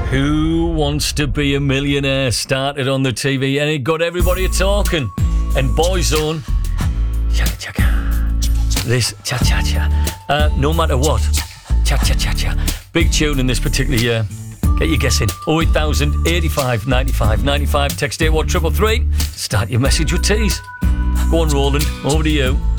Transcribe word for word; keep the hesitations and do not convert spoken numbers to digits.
Who Wants to Be a Millionaire started on the T V and it got everybody talking. And Boyzone, chaka chaka, this cha cha cha, uh, no matter what, cha cha cha cha. Big tune in this particular year. Get your guess in. oh eight thousand, eighty-five, ninety-five, ninety-five. Text eight one three three. Start your message with tease. Go on, Roland. Over to you.